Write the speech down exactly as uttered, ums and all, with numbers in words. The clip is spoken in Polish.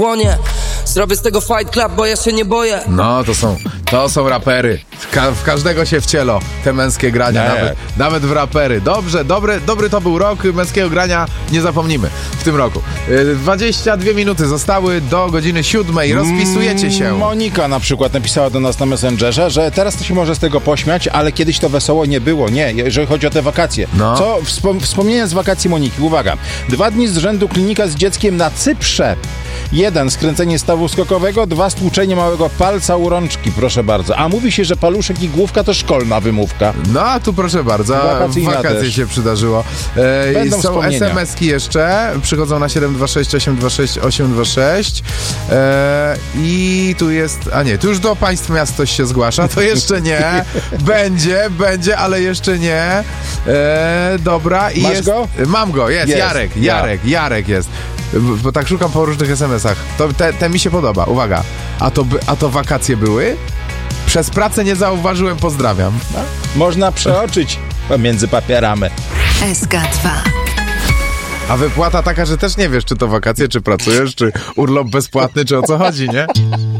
Łonie, zrobię z tego Fight Club, bo ja się nie boję. No, to są, to są rapery. Ka- w każdego się wcielo te męskie grania, nawet, nawet w rapery. Dobrze, dobry, dobry to był rok męskiego grania, nie zapomnimy w tym roku. Yy, dwadzieścia dwie minuty zostały do godziny siódmej, rozpisujecie się. Monika na przykład napisała do nas na Messengerze, że teraz to się może z tego pośmiać, ale kiedyś to wesoło nie było. Nie, jeżeli chodzi o te wakacje. No. Co wspom- wspomnienia z wakacji Moniki. Uwaga, dwa dni z rzędu klinika z dzieckiem na Cyprze. Jeden, skręcenie stawu skokowego, dwa, stłuczenie małego palca u rączki, proszę bardzo. A mówi się, że paluszek i główka to szkolna wymówka. No, a tu proszę bardzo, Wakacyjna wakacje też. się przydarzyło. E, Będą są wspomnienia. es em eski jeszcze, przychodzą na siedem dwa sześć osiem dwa sześć osiem dwa sześć e, i tu jest, a nie, tu już do państw miast ktoś się zgłasza, to jeszcze nie, będzie, będzie, ale jeszcze nie. E, dobra. I Masz jest, go? Mam go, jest, Jest. Jarek, Ja. Jarek, Jarek jest. Bo tak szukam po różnych es em esach. To, te, te mi się podoba, uwaga. A to, by, a to wakacje były? Przez pracę nie zauważyłem, pozdrawiam. Można przeoczyć między papierami. S K dwa. A wypłata taka, że też nie wiesz, czy to wakacje, czy pracujesz, czy urlop bezpłatny, czy o co chodzi, nie?